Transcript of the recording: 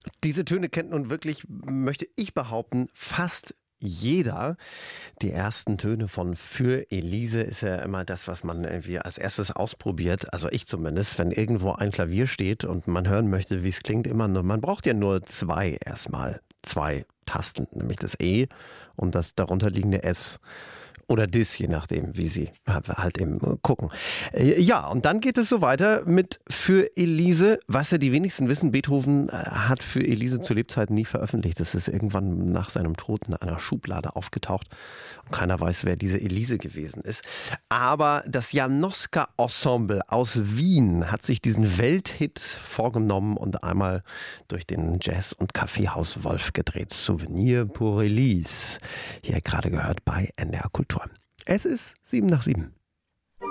Diese Töne kennt nun wirklich, möchte ich behaupten, fast jeder. Die ersten Töne von Für Elise ist ja immer das, was man irgendwie als erstes ausprobiert. Also ich zumindest, wenn irgendwo ein Klavier steht und man hören möchte, wie es klingt, immer nur, man braucht ja nur zwei Tasten, nämlich das E und das darunterliegende S. Oder Dis, je nachdem, wie Sie halt eben gucken. Ja, und dann geht es so weiter mit Für Elise. Was ja die wenigsten wissen, Beethoven hat Für Elise zu Lebzeiten nie veröffentlicht. Das ist irgendwann nach seinem Tod in einer Schublade aufgetaucht. Und keiner weiß, wer diese Elise gewesen ist. Aber das Janoska-Ensemble aus Wien hat sich diesen Welthit vorgenommen und einmal durch den Jazz- und Kaffeehaus Wolf gedreht. Souvenir pour Elise. Hier gerade gehört bei NDR Kultur. Es ist 7 nach 7.